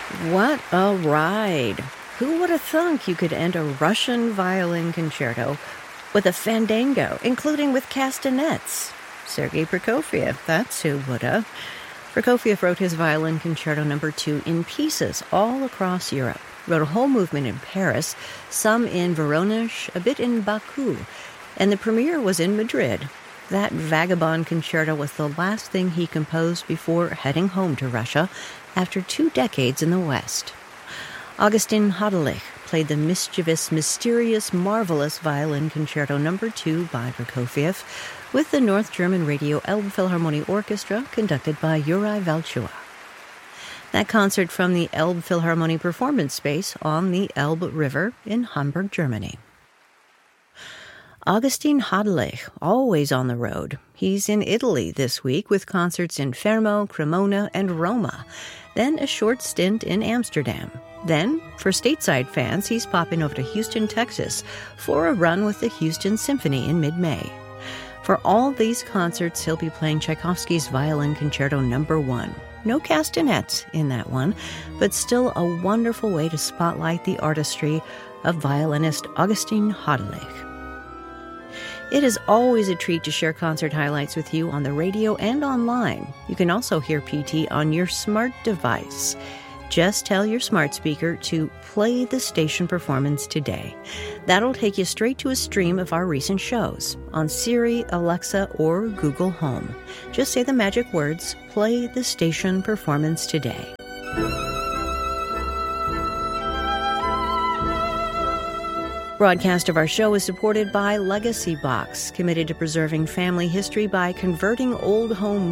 What a ride! Who would have thunk you could end a Russian violin concerto with a fandango, including with castanets? Sergei Prokofiev, that's who would have. Prokofiev wrote his violin concerto number 2 in pieces all across Europe, wrote a whole movement in Paris, some in Voronezh, a bit in Baku, and the premiere was in Madrid. That vagabond concerto was the last thing he composed before heading home to Russia after 2 decades in the West. Augustin Hadelich played the mischievous, mysterious, marvelous violin concerto number 2 by Prokofiev with the North German Radio Elbphilharmonie Orchestra conducted by Yuri Valchua. That concert from the Elbphilharmonie Performance Space on the Elbe River in Hamburg, Germany. Augustin Hadelich, always on the road. He's in Italy this week with concerts in Fermo, Cremona, and Roma. Then a short stint in Amsterdam. Then, for stateside fans, he's popping over to Houston, Texas for a run with the Houston Symphony in mid-May. For all these concerts, he'll be playing Tchaikovsky's Violin Concerto number 1. No castanets in that one, but still a wonderful way to spotlight the artistry of violinist Augustin Hadelich. It is always a treat to share concert highlights with you on the radio and online. You can also hear PT on your smart device. Just tell your smart speaker to play the station performance today. That'll take you straight to a stream of our recent shows on Siri, Alexa, or Google Home. Just say the magic words, play the station performance today. Broadcast of our show is supported by Legacy Box, committed to preserving family history by converting old home